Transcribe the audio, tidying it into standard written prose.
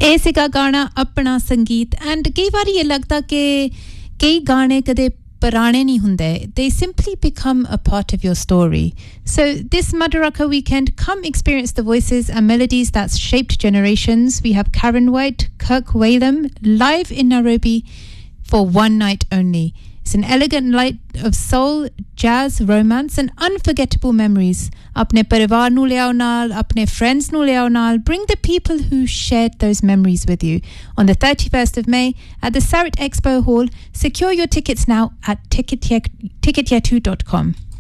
ऐसे का गाना अपना संगीत and कई बार ये लगता कि कई गाने कदे पुराने नहीं हुंदे they simply become a part of your story. So this Madaraka weekend, come experience the voices and melodies that's shaped generations. We have Karen White, Kirk Whalum live in Nairobi for one night only. It's an elegant light of soul, jazz, romance and unforgettable memories. Apne parivar nu le aao naal, apne friends nu le aao naal. Bring the people who shared those memories with you. On the 31st of May at the Sarit Expo Hall. Secure your tickets now at ticketyetu.com.